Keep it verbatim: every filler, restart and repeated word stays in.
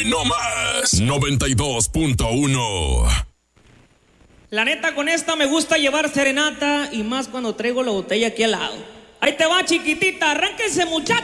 no más noventa y dos punto uno. La neta, con esta me gusta llevar serenata y más cuando traigo la botella aquí al lado. Ahí te va, chiquitita, arránquense, muchachos.